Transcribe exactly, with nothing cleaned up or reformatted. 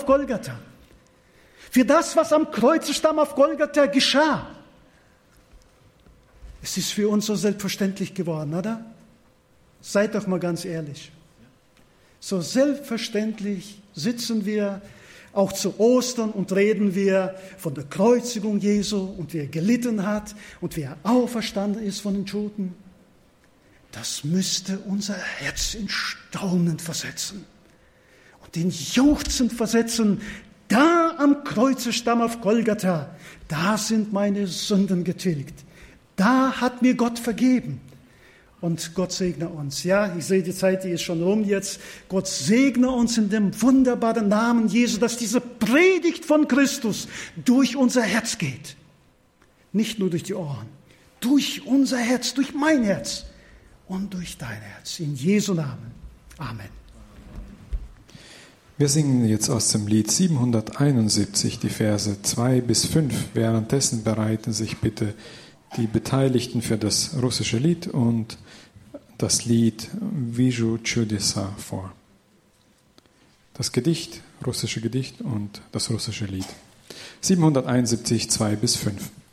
auf Golgatha. Für das, was am Kreuzestamm auf Golgatha geschah. Es ist für uns so selbstverständlich geworden, oder? Seid doch mal ganz ehrlich. So selbstverständlich sitzen wir auch zu Ostern und reden wir von der Kreuzigung Jesu und wie er gelitten hat und wie er auferstanden ist von den Toten. Das müsste unser Herz in Staunen versetzen und in Jauchzen versetzen. Da am Kreuzestamm auf Golgatha, da sind meine Sünden getilgt. Da hat mir Gott vergeben. Und Gott segne uns. Ja, ich sehe, die Zeit, die ist schon rum jetzt. Gott segne uns in dem wunderbaren Namen Jesu, dass diese Predigt von Christus durch unser Herz geht. Nicht nur durch die Ohren. Durch unser Herz, durch mein Herz und durch dein Herz. In Jesu Namen. Amen. Wir singen jetzt aus dem Lied siebenhunderteinundsiebzig die Verse zwei bis fünf. Währenddessen bereiten sich bitte die Beteiligten für das russische Lied und das Lied Viju Chudesa vor. Das Gedicht, russische Gedicht und das russische Lied. siebenhunderteinundsiebzig, zwei bis fünf.